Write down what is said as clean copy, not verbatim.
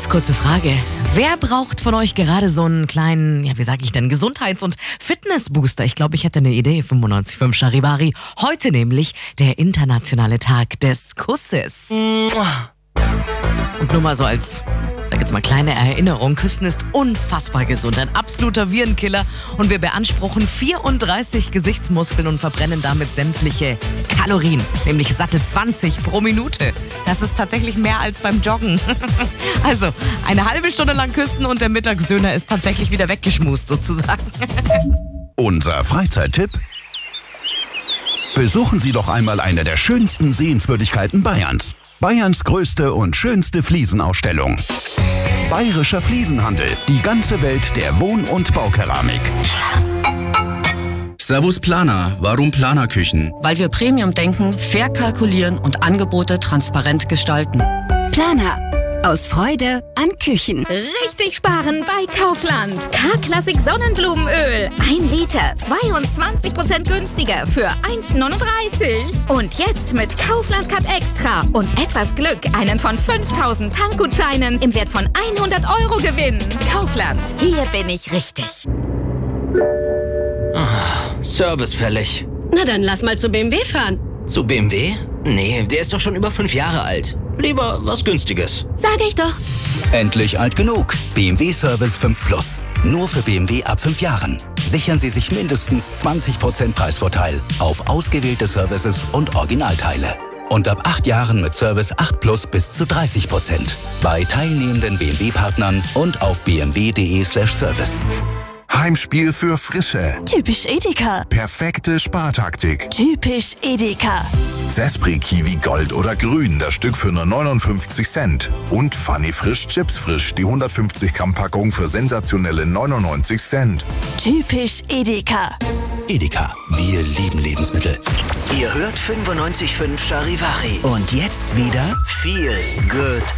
Ganz kurze Frage. Wer braucht von euch gerade so einen kleinen, ja, wie sage ich denn, Gesundheits- und Fitnessbooster? Ich glaube, ich hätte eine Idee, 95.5 Charivari. Heute nämlich der internationale Tag des Kusses. Und nur mal so als, sag jetzt mal, kleine Erinnerung, Küssen ist unfassbar gesund, ein absoluter Virenkiller und wir beanspruchen 34 Gesichtsmuskeln und verbrennen damit sämtliche Kalorien, nämlich satte 20 pro Minute. Das ist tatsächlich mehr als beim Joggen. Also, eine halbe Stunde lang küssen und der Mittagsdöner ist tatsächlich wieder weggeschmust sozusagen. Unser Freizeittipp? Besuchen Sie doch einmal eine der schönsten Sehenswürdigkeiten Bayerns. Bayerns größte und schönste Fliesenausstellung. Bayerischer Fliesenhandel, die ganze Welt der Wohn- und Baukeramik. Servus Planer, warum Planerküchen? Weil wir Premium denken, fair kalkulieren und Angebote transparent gestalten. Planer. Aus Freude an Küchen. Richtig sparen bei Kaufland. K-Klassik Sonnenblumenöl. 1 Liter, 22% günstiger für 1,39. Und jetzt mit Kaufland Cut Extra und etwas Glück einen von 5.000 Tankgutscheinen im Wert von 100 € gewinnen. Kaufland, hier bin ich richtig. Service fällig. Na dann lass mal zu BMW fahren. Zu BMW? Nee, der ist doch schon über 5 Jahre alt. Lieber was Günstiges. Sag ich doch. Endlich alt genug. BMW Service 5 Plus. Nur für BMW ab 5 Jahren. Sichern Sie sich mindestens 20% Preisvorteil auf ausgewählte Services und Originalteile. Und ab 8 Jahren mit Service 8 Plus bis zu 30%. Bei teilnehmenden BMW-Partnern und auf bmw.de/service. Heimspiel für Frische. Typisch Edeka. Perfekte Spartaktik. Typisch Edeka. Zespri Kiwi Gold oder Grün, das Stück für nur 59 Cent. Und Funny Frisch Chips Frisch, die 150 Gramm Packung für sensationelle 99 Cent. Typisch Edeka. Edeka, wir lieben Lebensmittel. Ihr hört 95.5 Charivari. Und jetzt wieder viel Good